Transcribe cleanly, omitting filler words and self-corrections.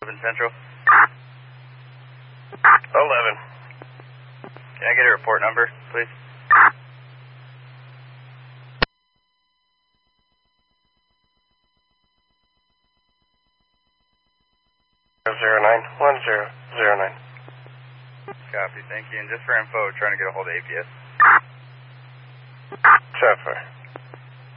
11 Central. 11. Can I get a report number, please? 091009. Copy, thank you. And just for info, trying to get a hold of APS. Trevor.